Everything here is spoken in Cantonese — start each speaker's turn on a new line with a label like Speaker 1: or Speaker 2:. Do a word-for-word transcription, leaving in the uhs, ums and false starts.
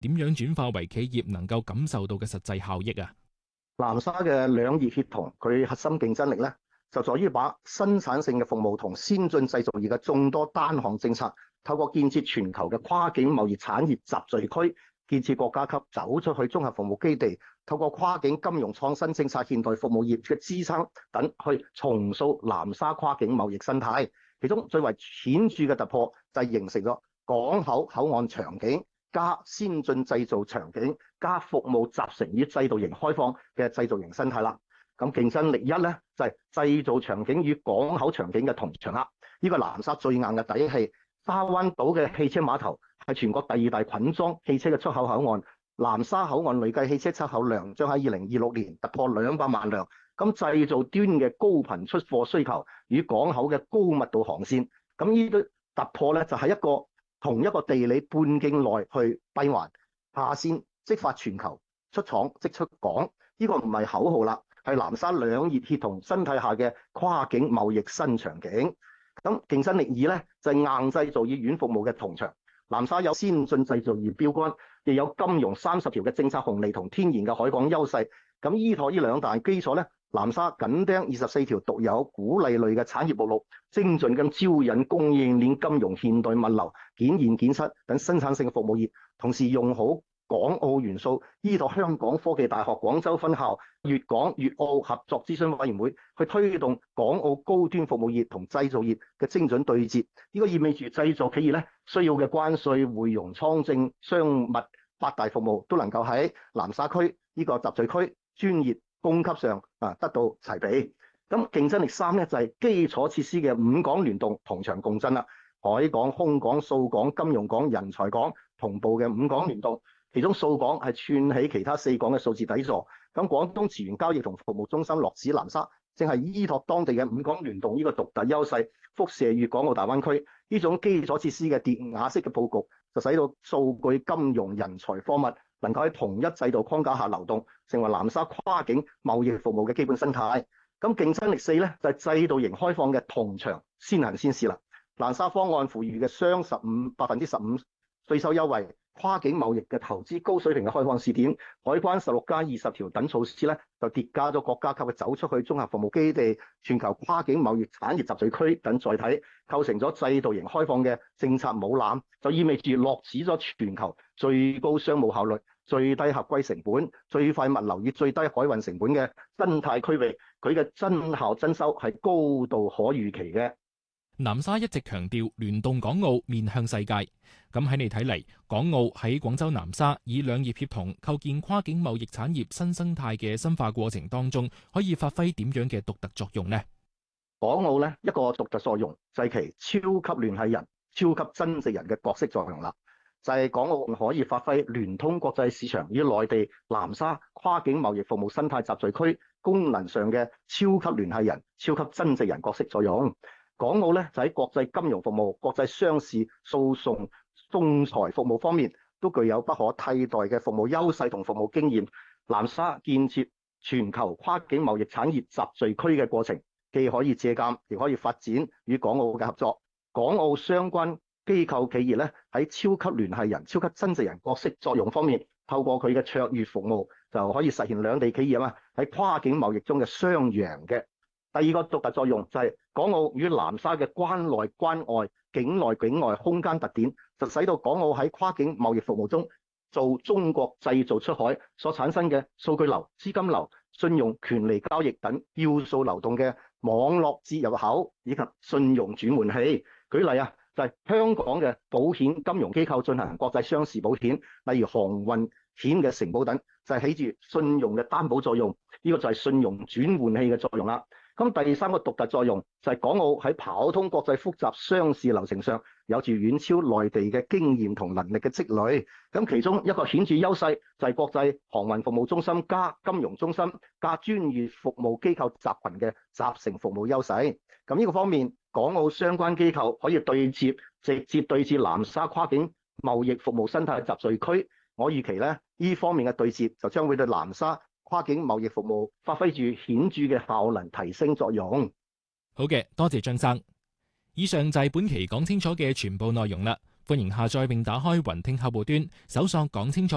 Speaker 1: 點樣轉化為企業能夠感受到嘅實際效益啊？
Speaker 2: 南沙嘅兩業協同，佢核心競爭力咧，就在於把生產性嘅服務同先進製造業嘅眾多單項政策，透過建設全球嘅跨境貿易產業集聚區，建設國家級走出去綜合服務基地，透過跨境金融創新政策、現代服務業嘅支撐等，去重塑南沙跨境貿易生態。其中最為顯著嘅突破就係形成咗港口口岸場景加先進製造場景加服務集成於制度型開放嘅製造型生態啦。咁競爭力一咧就係、是、製造場景與港口場景嘅同場啦。呢、這個南沙最硬嘅底氣，沙灣島嘅汽車碼頭係全國第二大捆裝汽車嘅出口口岸。南沙口岸累計汽車出口量將喺二零二六年突破兩百萬輛。咁製造端嘅高頻出貨需求與港口嘅高密度航線，咁呢啲突破咧就係一個同一個地理半徑內去閉環下線即發全球，出廠即出港。呢、這個唔係口號啦，係南沙兩業協同生態下嘅跨境貿易新場景。咁競爭力二咧就係、是、硬製造與軟服務嘅同場。南沙有先進製造業標杆，亦有金融三十條嘅政策紅利同天然嘅海港優勢。咁依託呢兩大基礎咧，南沙緊盯二十四條獨有鼓勵類嘅產業目錄，精準咁招引供應鏈、金融、現代物流、檢驗檢測等生產性嘅服務業，同時用好港澳元素，依託香港科技大學廣州分校、粵港粵澳合作諮詢委員會去推動港澳高端服務業同製造業嘅精準對接。呢個意味住製造企業咧需要嘅關稅、匯融、倉證、商物八大服務都能夠喺南沙區呢個集聚區專業供給上啊得到齊備。咁競爭力三咧就係、是、基礎設施嘅五港聯動同場共振啦，海港、空港、數港、金融港、人才港同步嘅五港聯動。其中數港係串起其他四港嘅數字底座。咁廣東詞源交易同服務中心落址南沙，正係依託當地嘅五港聯動呢個獨特優勢，輻射粵港澳大灣區。呢種基礎設施嘅疊瓦式嘅佈局，就使到數據、金融、人才、貨物能夠喺同一制度框架下流動，成為南沙跨境貿易服務嘅基本生態。咁競爭力四咧就係、是、制度型開放嘅同場先行先試啦。南沙方案賦予嘅雙十五百分之十五稅收優惠。跨境貿易嘅投資高水平嘅開放試點，海關十六加二十條等措施咧，就疊加咗國家級嘅走出去綜合服務基地、全球跨境貿易產業集聚區等載體，構成咗制度型開放嘅政策母艦，就意味住落址咗全球最高商務效率、最低合規成本、最快物流與最低海運成本嘅生態區域，佢嘅真效真收係高度可預期嘅。
Speaker 1: 南沙一直強調聯動港澳面向世界，咁喺你睇嚟，港澳喺廣州南沙以兩業協同構建跨境貿易產業新生態嘅深化過程當中，可以發揮點樣嘅獨特作用呢？
Speaker 2: 港澳咧一個獨特作用就係其超級聯繫人、超級增值人嘅角色作用啦，就係、是、港澳可以發揮聯通國際市場與內地南沙跨境貿易服務生態集聚區功能上嘅超級聯繫人、超級增值人角色作用。港澳咧就喺國際金融服務、國際商事訴訟、仲裁服務方面都具有不可替代嘅服務優勢同服務經驗。南沙建設全球跨境貿易產業集聚區嘅過程，既可以借鑑，亦可以發展與港澳嘅合作。港澳相關機構企業咧喺超級聯繫人、超級增值人角色作用方面，透過佢嘅卓越服務，就可以實現兩地企業啊喺跨境貿易中嘅雙贏嘅。第二個獨特作用就係港澳與南沙嘅關內關外、境內境外空間特點，就使到港澳喺跨境貿易服務中做中國製造出海所產生嘅數據流、資金流、信用、權利交易等要素流動嘅網絡接入口以及信用轉換器。舉例啊，就係、是、香港嘅保險金融機構進行國際商事保險，例如航運險嘅承保等，就係、是、起住信用嘅擔保作用。呢、這個就係信用轉換器嘅作用啦。咁第三個獨特作用就係港澳喺跑通國際複雜商事流程上有住遠超內地嘅經驗同能力嘅積累。咁其中一個顯著優勢就係國際航運服務中心加金融中心加專業服務機構集群嘅集成服務優勢。咁呢個方面，港澳相關機構可以對接，直接對接南沙跨境貿易服務生態集聚區。我預期咧，呢方面嘅對接就將會對南沙跨境貿易服務發揮住顯著嘅效能提升作用。
Speaker 1: 好嘅，多謝張生。以上就係本期講清楚嘅全部內容啦。歡迎下載並打開雲聽客戶端，搜索講清楚。